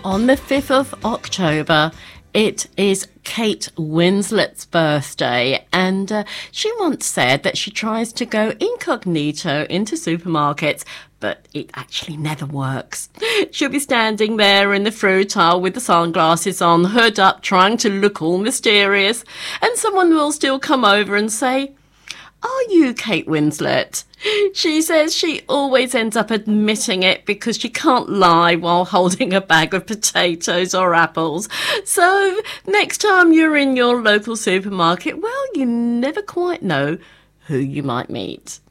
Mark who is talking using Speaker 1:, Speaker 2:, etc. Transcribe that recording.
Speaker 1: On the 5th of October, it is Kate Winslet's birthday, and she once said that she tries to go incognito into supermarkets, but it actually never works. She'll be standing there in the fruit aisle with the sunglasses on, hood up, trying to look all mysterious, and someone will still come over and say, "Are you Kate Winslet?" She says she always ends up admitting it because she can't lie while holding a bag of potatoes or apples. So next time you're in your local supermarket, well, you never quite know who you might meet.